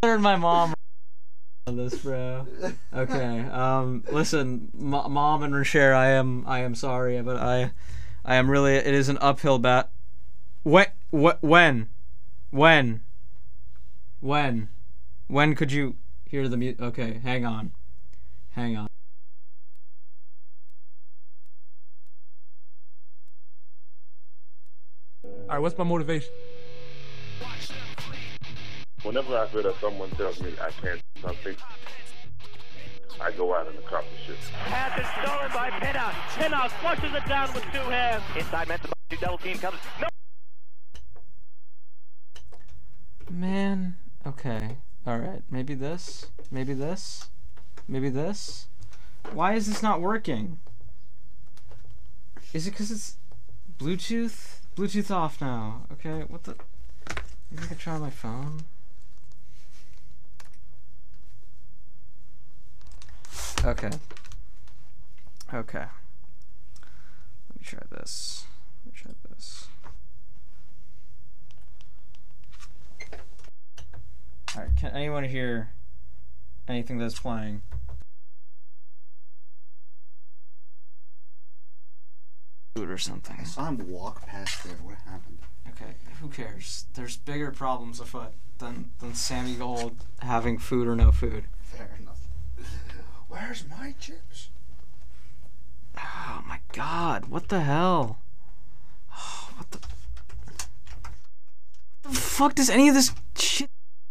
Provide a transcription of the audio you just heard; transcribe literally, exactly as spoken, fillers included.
Learned my mom on this, bro. Okay. Um. Listen, M mom and Rashare, I am I am sorry, but I I am really. It is an uphill bat. When? What? When? When? When? When could you hear the mute? Okay. Hang on. Hang on. All right, what's my motivation? Whenever I feel that someone tells me I can't do something, I go out and accomplish it. Pass is stolen by Pinnock. Pinnock flushes it down with two hands. Inside Memphis, double team comes. No. Man. Okay. All right. Maybe this. Maybe this. Maybe this. Why is this not working? Is it because it's Bluetooth? Bluetooth off now. Okay. What the? Maybe I could try my phone. Okay. Okay. Let me try this. Let me try this. Alright, can anyone hear anything that's playing? Food or something. I saw him walk past there. What happened? Okay, who cares? There's bigger problems afoot than, than Sammy Gold having food or no food. Fair enough. Where's my chips? Oh my god, what the hell? Oh, what the... What the fuck does any of this